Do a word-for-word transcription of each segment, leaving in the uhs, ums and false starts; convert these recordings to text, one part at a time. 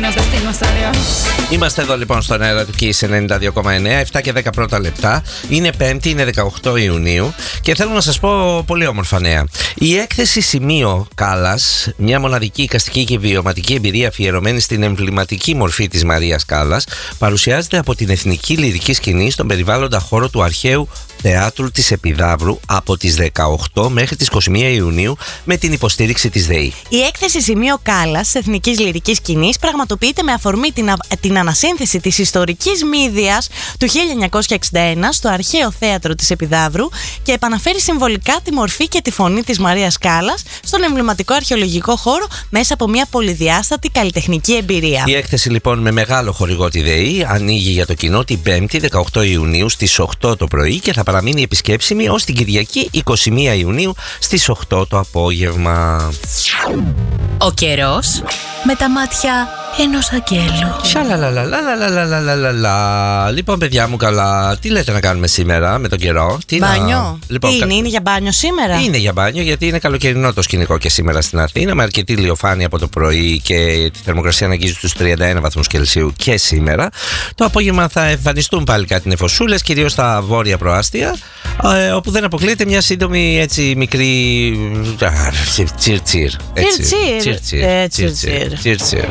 Είμαστε εδώ λοιπόν στον αέρα του Kiss ενενήντα δύο κόμμα εννέα, επτά και δέκα πρώτα λεπτά. Είναι Πέμπτη, είναι δεκαοκτώ Ιουνίου και θέλω να σας πω πολύ όμορφα νέα. Η έκθεση Σημείο Κάλλας, μια μοναδική εικαστική και βιωματική εμπειρία αφιερωμένη στην εμβληματική μορφή της Μαρίας Κάλλας, παρουσιάζεται από την Εθνική Λυρική Σκηνή στον περιβάλλοντα χώρο του αρχαίου Θεάτρου της Επιδαύρου από τις δεκαοκτώ μέχρι τις είκοσι μία Ιουνίου με την υποστήριξη της ΔΕΗ. Η έκθεση Σημείο Κάλλας της Εθνικής Λυρικής Σκηνής πραγματοποιείται με αφορμή την, α... την ανασύνθεση της ιστορικής Μύδιας του χίλια εννιακόσια εξήντα ένα στο αρχαίο Θέατρο της Επιδαύρου και επαναφέρει συμβολικά τη μορφή και τη φωνή της Μαρίας Κάλλας στον εμβληματικό αρχαιολογικό χώρο μέσα από μια πολυδιάστατη καλλιτεχνική εμπειρία. Η έκθεση λοιπόν με μεγάλο χορηγό τη ΔΕΗ ανοίγει για το κοινό την Πέμπτη δεκαοκτώ Ιουνίου στις οκτώ το πρωί και θα παραμείνει επισκέψιμη ως την Κυριακή είκοσι μία Ιουνίου στις οκτώ το απόγευμα. Ο καιρός με τα μάτια ενός αγγέλου. Σαλαλαλαλαλαλαλαλαλα. Λοιπόν, παιδιά μου, καλά, τι λέτε να κάνουμε σήμερα με τον καιρό? Τι μπάνιο. Να... Λοιπόν, τι είναι, κα... είναι για μπάνιο σήμερα? Είναι για μπάνιο, γιατί είναι καλοκαιρινό το σκηνικό και σήμερα στην Αθήνα, με αρκετή ηλιοφάνεια από το πρωί και τη θερμοκρασία να αγγίζει τους τριάντα ένα βαθμούς Κελσίου και σήμερα. Το απόγευμα θα εμφανιστούν πάλι κάτι νεφωσούλες, κυρίως στα βόρεια προάστια, ε, όπου δεν αποκλείεται μια σύντομη έτσι μικρή τσιρ τσιρ. Τσιρ τσιρ.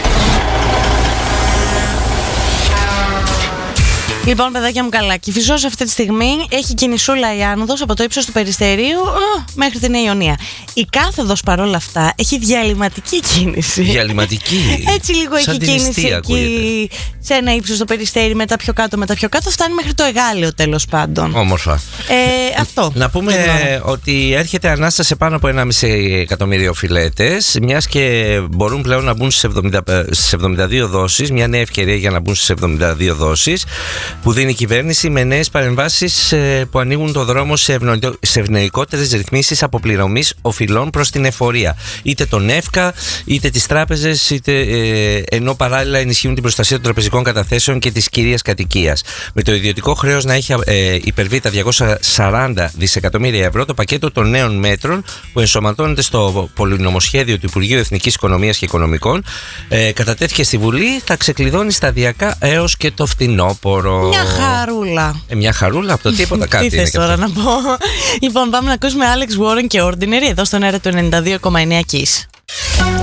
Λοιπόν, παιδάκια μου, καλά. Κηφισός αυτή τη στιγμή έχει κινησούλα η άνοδος από το ύψος του Περιστερίου ο, μέχρι την Ιωνία. Η κάθοδος παρόλα αυτά έχει διαλυματική κίνηση. Διαλυματική. Έτσι λίγο σαν έχει κίνηση εκεί σε ένα ύψος στο Περιστέρι, μετά πιο κάτω, μετά πιο κάτω. Φτάνει μέχρι το Εγάλεο τέλος πάντων. Όμορφα. Ε, αυτό. Να πούμε ότι έρχεται ανάσταση σε πάνω από ενάμιση εκατομμύριο φιλέτες, μιας και μπορούν πλέον να μπουν στις εβδομήντα δύο δόσεις. Μια νέα ευκαιρία για να μπουν στις εβδομήντα δύο δόσεις που δίνει η κυβέρνηση με νέες παρεμβάσεις που ανοίγουν το δρόμο σε, ευνο... σε ευνοϊκότερες ρυθμίσεις αποπληρωμής οφειλών προς την εφορία. Είτε τον ΕΦΚΑ, είτε τις τράπεζες, είτε, ε, ενώ παράλληλα ενισχύουν την προστασία των τραπεζικών καταθέσεων και της κυρίας κατοικίας. Με το ιδιωτικό χρέος να έχει ε, υπερβεί τα διακόσια σαράντα δισεκατομμύρια ευρώ, το πακέτο των νέων μέτρων που ενσωματώνεται στο πολυνομοσχέδιο του Υπουργείου Εθνικής Οικονομίας και Οικονομικών ε, κατατέθηκε στη Βουλή, θα ξεκλειδώνει σταδιακά έως και το φθινόπωρο. Μια χαρούλα. Ε, μια χαρούλα από το τίποτα κάτι. Τι θες τώρα να πω? Λοιπόν, πάμε να ακούσουμε Alex Warren και Ordinary εδώ στον αέρα του ενενήντα δύο κόμμα εννέα Kiss.